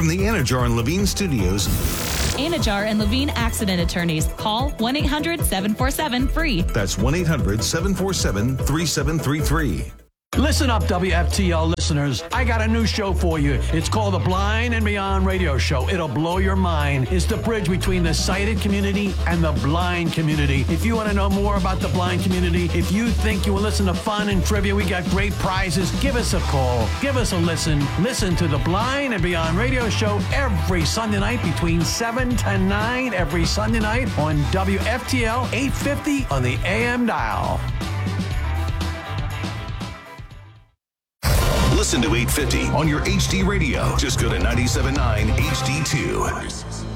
from the Anajar and Levine Studios. Anajar and Levine Accident Attorneys. Call 1-800-747-FREE. That's 1-800-747-3733. Listen up, WFTL listeners. I got a new show for you. It's called The Blind and Beyond Radio Show. It'll blow your mind. It's the bridge between the sighted community and the blind community. If you want to know more about the blind community, if you think you will listen to fun and trivia, we got great prizes. Give us a call. Give us a listen. Listen to The Blind and Beyond Radio Show every Sunday night between 7 to 9 every Sunday night on WFTL 850 on the AM dial. Listen to 850 on your HD radio. Just go to 97.9 HD2.